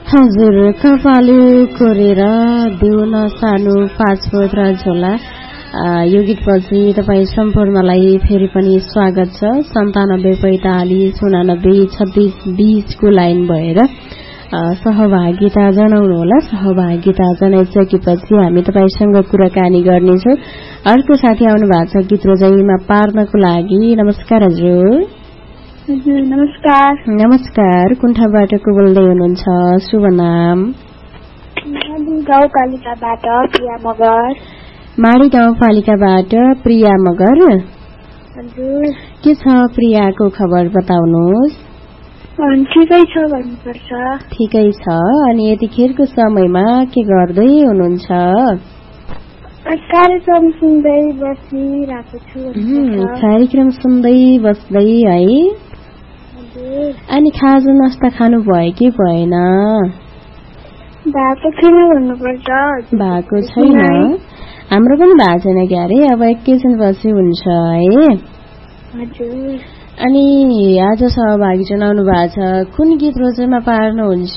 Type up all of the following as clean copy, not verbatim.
हजुर, कपालु कोरेर देउन सानो पाँचपोत र झोला यो गीतपछि तपाईँ सम्पूर्णलाई फेरि पनि स्वागत छ। 9745893620 को लाइन भएर सहभागिता जनाउनुहोला। सहभागिता जनाइसकेपछि हामी तपाईसँग कुराकानी गर्नेछौँ। अर्को साथी आउनु भएको छ गीत रोजाइमा पार्नको लागि। नमस्कार हजुर। हजुर नमस्कार। नमस्कार, कुन ठाउँबाट को बोल्दै हुनुहुन्छ? शुभ नाम? गाउँपालिकाबाट प्रिया मगर। माडी गाउँपालिकाबाट प्रिया मगर। हजुर, के छ प्रियाको खबर बताउनुहोस्? ठिकै छ भन्नुपर्छ। ठिकै छ। अनि यतिखेरको समयमा के गर्दै हुनुहुन्छ? कार्यक्रम सुन्दै बसिरहेको छु। कार्यक्रम सुन्दै बस्दै है। अनि खाजा नास्ता खानु भयो कि भएन? भएको छैन भन्नुपर्छ। भएको छैन? हाम्रो पनि भएको छैन क्यारे, अब एकैछिनपछि हुन्छ है। हजुर। अनि आज सहभागी जनाउनु भएको छ, कुन गीत रोजाइमा पार्नुहुन्छ?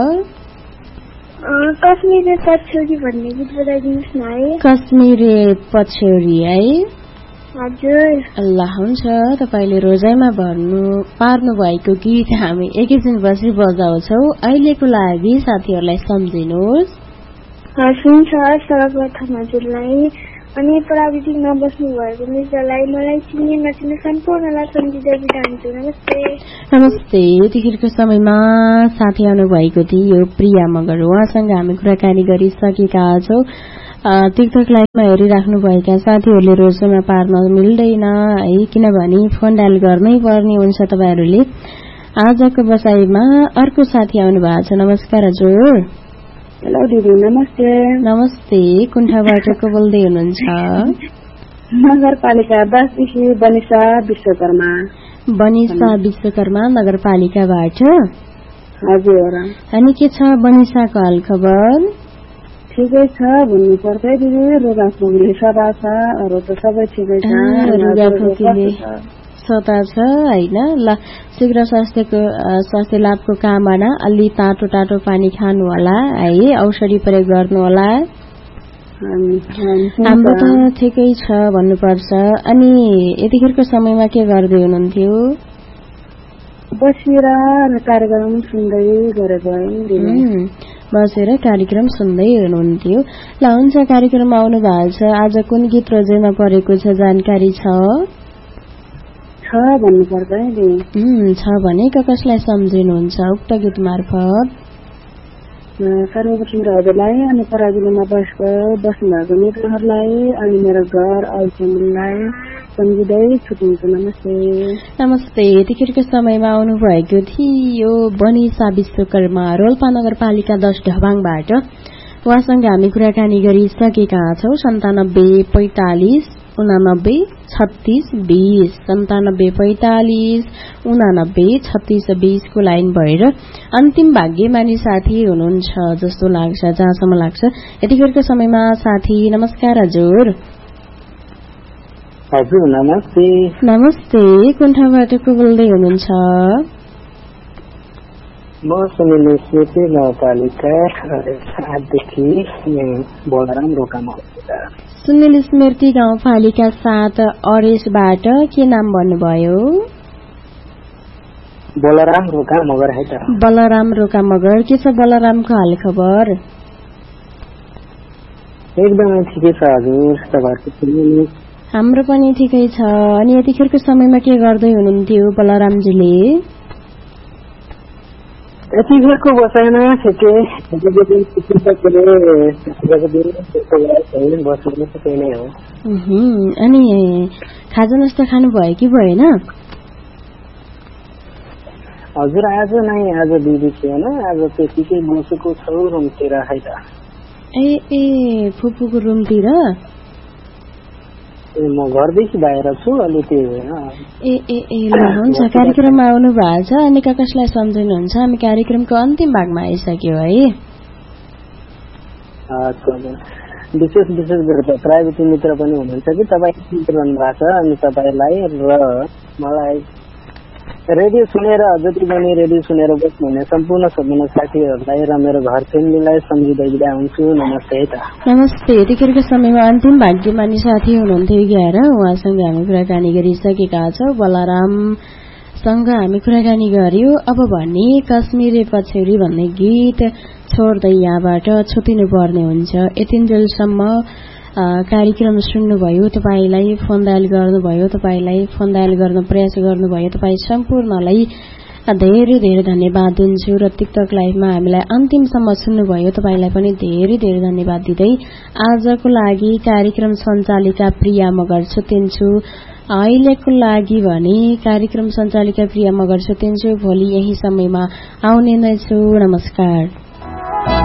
कश्मीरे पछ्यौरी भन्ने गीत बजाइदिनुहोस् न है। कश्मीरे पछ्यौरी है। हजुर। अल्लाह, हुन्छ। तपाईँले रोजाइमा पार्नु भएको गीत हामी एकैछिनपछि बजाउँछौ। अहिलेको लागि साथीहरूलाई सम्झिनुहोस्। हुन्छ। सर्वप्रथम हजुरलाई अनि प्राविधिकमा बस्नु भएको मित्रलाई, मलाई चिन्ने नचिन्ने सम्पूर्णलाई सम्झिँदै बिदा हुन्छु। नमस्ते। नमस्ते। यतिखेरको समयमा साथी आउनु भएको थियो प्रिया मगर। उहाँसँग हामी कुराकानी गरिसकेका छौँ। टिकटक लाइभमा हेरिराख्नुभएका साथीहरूले रोजाइमा पार्न मिल्दैन है, किनभने फोन डायल गर्नै पर्ने हुन्छ तपाईँहरूले। आजको बसाइमा अर्को साथी आउनु भएको छ। नमस्कार हजुर। हेलो दिदी। नमस्ते। नमस्ते, कुन ठाउँबाट को बोल्दै हुनुहुन्छ? नगरपालिका 10 देखि बनिसा विश्वकर्मा। बनिसा विश्वकर्मा नगरपालिकाबाट। हजुर। अनि के छ बनिसाको हालखबर? ठिकै छ भन्नुपर्छ दिदी। रुगाखोकीले सदा छ, अरू त सबै ठिकै छ। रुगाखोकीले सता छ होइन। ल, शीघ्र स्वास्थ्य लाभको कामना अलि तातो तातो पानी खानु होला है, औषधि प्रयोग गर्नु होला। हाम्रो त ठिकै छ भन्नुपर्छ। अनि यतिखेरको समयमा के गर्दै हुनुहुन्थ्यो? बसेर कार्यक्रम सुन्दै गरेको। बसेर कार्यक्रम सुन्दै हुनुहुन्थ्यो। ल, हुन्छ। कार्यक्रममा आउनु भएको छ। आज कुन गीत रोजाइमा परेको छ जानकारी छ? भन्नुपर्छ छ भने कसलाई सम्झिनुहुन्छ उक्त गीत मार्फत? सर्वप्रथम हजुरलाई अनि पराजुलीमा बस्नु भएको मित्रहरूलाई अनि मेरो घर अल्छेमलाई सम्झिँदै छुट्टिन्छु। नमस्ते। नमस्ते। यतिखेरको समयमा आउनु भएको थियो बनिसा विश्वकर्मा, रोल्पा नगरपालिका 10 ढबाङबाट। उहाँसँग हामी कुराकानी गरिसकेका छौँ। 9745893620 9745893620 को लाइन भएर अन्तिम भाग्यमानी साथी हुनुहुन्छ जस्तो लाग्छ, जहाँसम्म लाग्छ। यतिखेरको समयमा साथी नमस्कार हजुर। हजुर नमस्ते। नमस्ते, कुन ठाउँबाट को बोल्दै हुनुहुन्छ? म सुनिल स्मृति गाउँपालिका 7 देखि बलराम रोकामा। सुनिल स्मृति गाउँपालिका 7 अरेसबाट। के नाम भन्नुभयो? बलराम रोका मगर है त। बलराम रोका मगर। के छ बलरामको हालखबर? एकदमै ठिकै छ हजुर। तपाईँहरूको? हाम्रो पनि ठिकै छ। अनि यतिखेरको समयमा के गर्दै हुनुहुन्थ्यो बलरामजीले? यतिखेरको बसाइमा ठिकै नै हो। अनि खाजा नास्ता खानु भयो कि भएन? हजुर आज नै, आज दिदी थिएन, आज त्यतिकै बसेको छु रुमतिर है त। ए फुपूको रुमतिर? म घरदेखि बाहिर छु, अलि त्यही भएर। ल, हुन्छ। कार्यक्रममा आउनु भएको छ। अनि कसलाई सम्झिनुहुन्छ? हामी कार्यक्रमको अन्तिम भागमा आइसक्यो है। विशेष गरेर प्राइभेट मित्र पनि हुनुहुन्छ कि तपाईँ मित्र हुनुभएको छ, अनि तपाईँलाई र मलाई रेडियो सुनेर जति पनि रेडियो सुनेर बस्नुहुने सम्पूर्ण सम्पूर्ण साथीहरूलाई र मेरो घर फ्यामिलीलाई सम्झिँदै बिदा हुन्छु। नमस्ते त। नमस्ते। यतिखेरको समयमा अन्तिम भाग्यमानी साथी हुनुहुन्थ्यो गएर उहाँसँग हामी कुराकानी गरिसकेका छौं। बलरामसँग हामी कुराकानी गर्यो। अब भने कश्मीरे पछौरी भन्ने गीत छोड्दै यहाँबाट छुटिनु पर्ने हुन्छ। यतिन्जेलसम्म कार्यक्रम सुन्नुभयो, तपाईलाई फोन डायल गर्नुभयो, तपाईलाई फोन डायल गर्न प्रयास गर्नुभयो, तपाईँ सम्पूर्णलाई धेरै धेरै धन्यवाद दिन्छु। र टिकटक लाइभमा हामीलाई अन्तिमसम्म सुन्नुभयो, तपाईलाई पनि धेरै धेरै धन्यवाद दिँदै आजको लागि कार्यक्रम सञ्चालिका प्रिया मगर छुट्टिन्छु। अहिलेको लागि भने कार्यक्रम सञ्चालिका प्रिया मगर छुट्टिन्छु। भोलि यही समयमा आउने नै छु। नमस्कार।